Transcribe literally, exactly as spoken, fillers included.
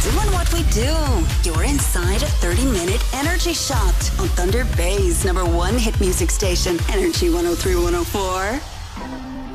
Doing what we do. You're inside a thirty-minute energy shot on Thunder Bay's number one hit music station, Energy one oh three point one oh four.